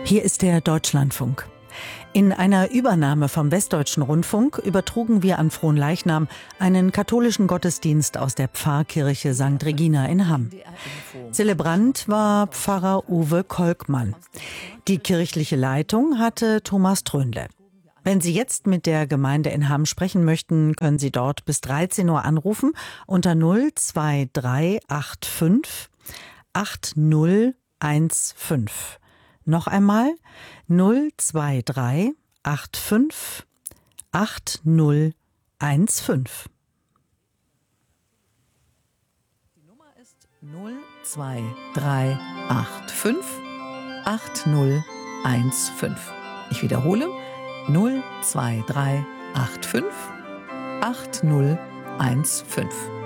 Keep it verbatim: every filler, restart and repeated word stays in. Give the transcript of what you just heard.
Hier ist der Deutschlandfunk. In einer Übernahme vom Westdeutschen Rundfunk übertrugen wir an Fronleichnam einen katholischen Gottesdienst aus der Pfarrkirche Sankt Regina in Hamm. Zelebrant war Pfarrer Uwe Kolkmann. Die kirchliche Leitung hatte Thomas Trönle. Wenn Sie jetzt mit der Gemeinde in Hamm sprechen möchten, können Sie dort bis dreizehn Uhr anrufen unter null zwei drei acht fünf acht null eins fünf. Noch einmal null zwei drei acht fünf acht null eins fünf. Die Nummer ist null zwei drei acht fünf acht null eins fünf. Ich wiederhole null zwei drei acht fünf acht null eins fünf.